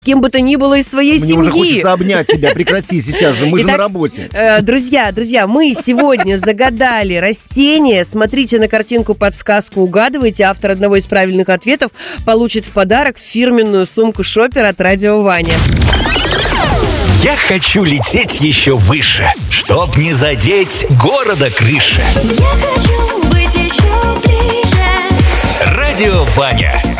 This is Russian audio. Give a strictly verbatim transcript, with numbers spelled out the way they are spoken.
кем бы то ни было из своей Мне семьи. уже хочется обнять тебя, прекрати сейчас же, мы же Итак, на работе. э, Друзья, друзья, мы сегодня загадали растение. Смотрите на картинку, подсказку, угадывайте. Автор одного из правильных ответов получит в подарок фирменную сумку Шопер от Радио Ваня. Я хочу лететь еще выше, чтоб не задеть города крыши. Я хочу быть еще ближе. Радио Ваня.